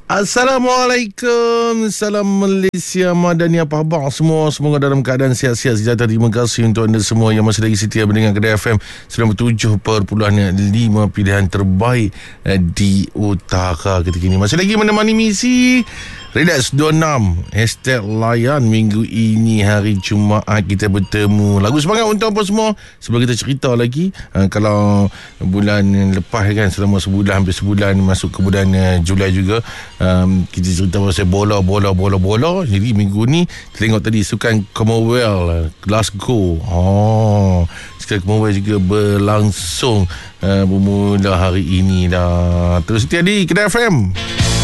Assalamualaikum. Salam Malaysia Madani. Apa khabar semua? Semoga dalam keadaan sihat-sihat sejahtera. Terima kasih untuk anda semua yang masih lagi setia mendengar Kedah FM 97.5, pilihan terbaik di utara ketika ini. Masih lagi menemani misi Relax 26 #layan minggu ini, hari Jumaat kita bertemu. Lagu semangat untuk apa semua? Sebelum kita cerita lagi, kalau bulan lepas kan, selama sebulan, hampir sebulan masuk ke bulan Julai juga, kita cerita pasal bola. Jadi minggu ni kita tengok tadi sukan Commonwealth Glasgow. Sukan Commonwealth juga berlangsung bermula hari ini dah. Terus setia di Kedah FM.